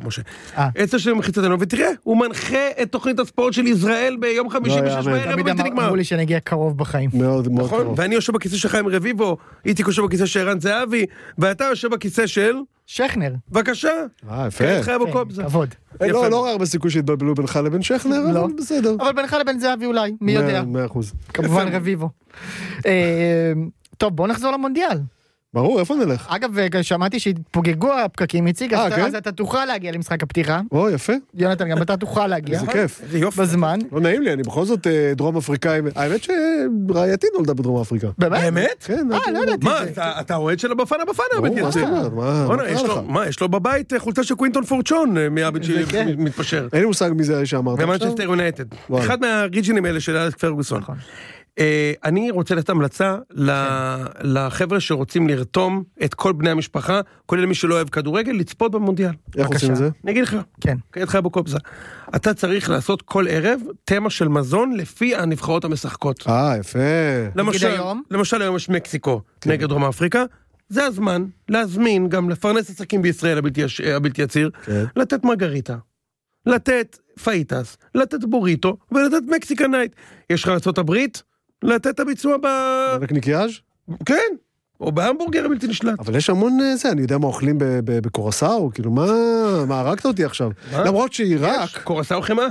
משה. 10 שנים מחיצתנו, ותראה, הוא מנחה את תוכנית הספורט של ישראל ביום חמישי ב-6 בערב, תמיד אמרו לי שאני אגיע קרוב בחיים. מאוד מאוד קרוב. ואני יושב בכיסא של חיים רביבו, איתי יושב בכיסא של ערן זהבי, ואתה יושב בכיסא של... שכנר. בבקשה. יפה. כבוד. לא רואה הרבה סיכוי שהתבלבלו בינך לבין שכנר, אבל בסדר. אבל בינך לבין זהבי אולי, מי יודע. 100%. כמובן רביבו. טוב, בואו נחזור למונדיאל. ברור, איפה נלך? אגב, שמעתי שהתפוגגו הפקקים, הציג, אז אתה תוכל להגיע למשחק הפתיחה. יפה. יונתן, גם אתה תוכל להגיע. זה כיף. בזמן. לא נעים לי, אני בכל זאת דרום אפריקאי. האמת שרעייתי נולדה בדרום אפריקה. באמת? כן. לא ידעתי. מה, אתה אוהד של הבפנה? מה, יש לו בבית חולצה של קווינטון פורצ'ון, מהבית שלי מתפשר. אין לי מושג מי זה שאמרת. ומנצ'סטר יונייטד. אחד מהריג'ינים האלה של אלכס פרגוסון. אני רוצה לתת המלצה לחבר'ה שרוצים לרתום את כל בני המשפחה, כולל מי שלא אוהב כדורגל, לצפות במונדיאל. איך עושים את זה? אני אגיד לך. כן. כעת חיה בקופזה. אתה צריך לעשות כל ערב תמה של מזון לפי הנבחרות המשחקות. יפה. למשל היום יש מקסיקו נגד דרום אפריקה, זה הזמן להזמין גם לפרנס עסקים בישראל הבלתי יציר, לתת מרגריטה, לתת פאיטס, לתת בוריטו ולתת מקסיקן נייט. יש לך ארצות הברית, לתת את הביצוע בקניקיאז'? כן, או בהמבורגר הבלתי נשלט. אבל יש המון זה, אני יודע מה אוכלים בקורסאו, כאילו מה הרגת אותי עכשיו? למרות שעיראק... קורסאו חמה.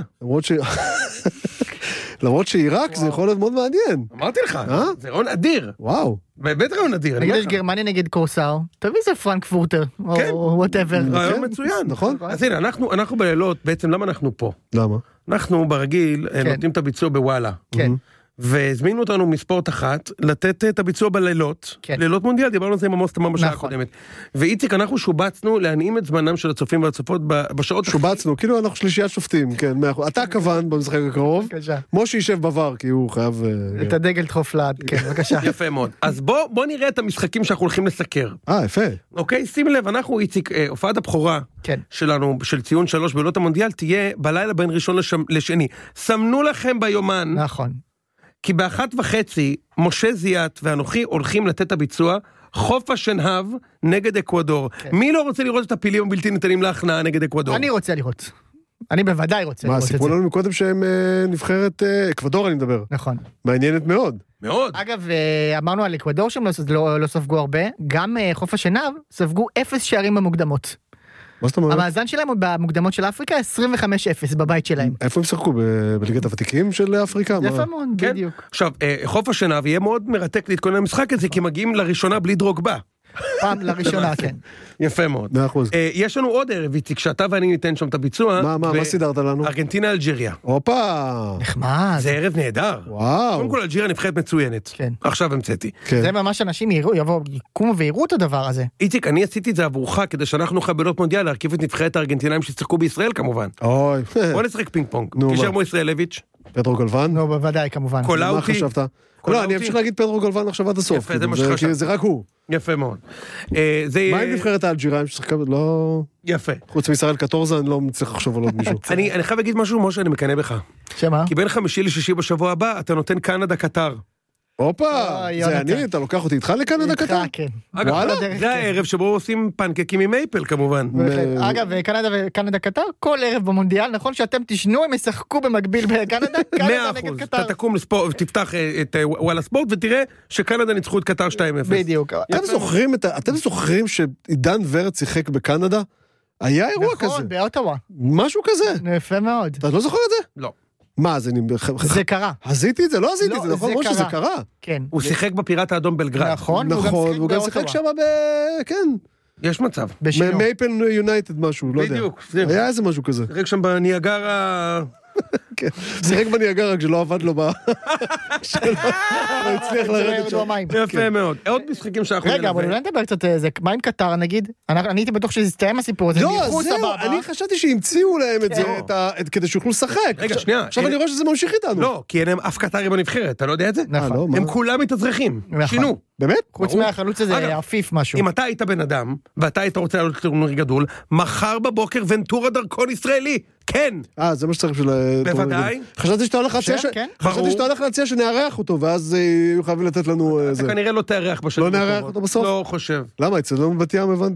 למרות שעיראק זה יכול להיות מאוד מעניין. אמרתי לך, זה רעיון אדיר. וואו. באמת רעיון אדיר. נגיד יש גרמניה נגד קורסאו, תביא זה פרנקפורטר, או whatever. רעיון מצוין. נכון. אז הנה, אנחנו בלילות, בעצם למה אנחנו פה? למה? אנחנו ברגיל נותנים את הביצוע בוואלה. כן. והזמינו אותנו מספורט אחת, לתת את הביצוע בלילות, לילות מונדיאל, דיברנו על זה עם עמוס תמם בשעה הקודמת. ואיציק, אנחנו שובצנו להנעים את זמנם של הצופים והצופות בשעות... שובצנו, כאילו אנחנו שלישיית שופטים, כן. אתה כוון במשחק הקרוב, משה יישב בבר, כי הוא חייב... את הדגל דחוף לעד, כן, בבקשה. יפה מאוד. אז בוא נראה את המשחקים שאנחנו הולכים לסקר. יפה. אוקיי, שים לב, אנחנו, איציק, הופעת הבכורה שלנו, של ציון 3 בלילות המונדיאל, תהיה בלילה בין ראשון לשני. סמנו לכם ביומן. נכון. כי ב1:30 משה זיית ואנוכי הולכים לתת את הביצוע חוף השנהב נגד אקוודור. מי לא רוצה לראות את הפילים הבלתי ניתנים להכנעה נגד אקוודור? אני רוצה לראות. אני בוודאי רוצה לראות את זה. סיפרו לנו מקודם שהם נבחרת אקוודור, אני מדבר. נכון. מעניינת מאוד. מאוד. אגב, אמרנו על אקוודור שהם לא ספגו הרבה, גם חוף השנהב ספגו 0 שערים במוקדמות. מה זאת אומרת? המאזן שלהם במוקדמות של אפריקה 25-0 בבית שלהם. איפה הם שחקו? בליגת הוותיקים של אפריקה? יפה מאוד, בדיוק. עכשיו, חוף השנהב יהיה מאוד מרתק להתכונן למשחק הזה, כי מגיעים לראשונה בלי דרוגבה. פעם לראשונה, כן. יפה מאוד. 100%. יש לנו עוד ערב, איציק, שאתה ואני ניתן שם את הביצוע. מה סידרת לנו? ארגנטינה, אלג'יריה. הופה. נחמד. זה ערב נהדר. וואו. קודם כל, אלג'יריה נבחרת מצוינת. כן. עכשיו המצאתי. זה ממש אנשים יקומו ויראו את הדבר הזה. איציק, אני עשיתי את זה עבורך, כדי שאנחנו נוכל בלילות מונדיאל להרכיב את נבחרת הארגנטינאים ששיחקו בישראל, כמובן. אוי. בוא נשחק פינג פונג. קישר מו ישראלביץ'. פטרו גלוון? נו, בוודאי, כמובן. קולאוטי. מה חשבת? לא, אני אמשיך להגיד פטרו גלוון עכשיו עד הסוף. יפה, זה מה שחשב. זה רק הוא. יפה מאוד. מה עם נבחרת האלג'יראים ששחקה? לא... יפה. חוץ מישראל קטורזה, אני לא מצליח לחשוב על עוד מישהו. אני חייב להגיד משהו, משה, אני מקנא בך. שמה? כי בין חמישי לשישי בשבוע הבא, אתה נותן קנדה קטר. הופה, זה אני, אתה לוקח אותי איתך לקנדה קטר? איתך, כן. אגב, זה הערב שבו עושים פנקקים עם מייפל, כמובן. אגב, קנדה קטר, כל ערב במונדיאל, נכון שאתם תשנו, הם ישחקו במקביל בקנדה, קנדה נגד קטר. אתה תקום ותפתח את וואלה ספורט, ותראה שקנדה ניצחו את קטר 2-0. בדיוק. אתם זוכרים שעידן ורד שיחק בקנדה? היה אירוע כזה. נכון, באוטווה. משהו כזה. יפה מאוד. אתה לא זוכר את זה? לא. מה, זה קרה. הזיתי את זה? לא הזיתי את זה, נכון? כמו שזה קרה. כן. הוא שיחק בפיראט האדום בלגרד. נכון, והוא גם שיחק שם כן. יש מצב. מייפל יונייטד משהו, לא יודע. בדיוק. היה איזה משהו כזה. שיחק שם בניאגרה... כן. שיחק בניאגרה רק שלא עבד לו שלא הצליח לרדת שם. יפה מאוד. עוד משחקים שאנחנו רגע, אבל אולי נדבר קצת איזה, מה עם קטר נגיד? אני הייתי בטוח שזה יסתיים הסיפור הזה. לא, זהו, אני חשבתי שהמציאו להם את זה, כדי שיוכלו לשחק. רגע, שנייה. עכשיו אני רואה שזה ממשיך איתנו. לא, כי אין להם אף קטרי בנבחרת, אתה לא יודע את זה? נכון. הם כולם מתאזרחים. שינו. באמת? חוץ מהחלוץ הזה, עפיף משהו. אם אתה היית בן אדם, ואתה היית רוצה לעלות לטורניר גדול, מחר בבוקר ונטורה דרכון ישראלי. כן. זה מה שצריך בשביל... בוודאי. חשבתי שאתה הולך להציע שנארח אותו, ואז יהיו חייבים לתת לנו... אתה כנראה לא תארח בשביל. לא נארח אותו בסוף? לא חושב. למה? אצלנו בבת ים הבנתי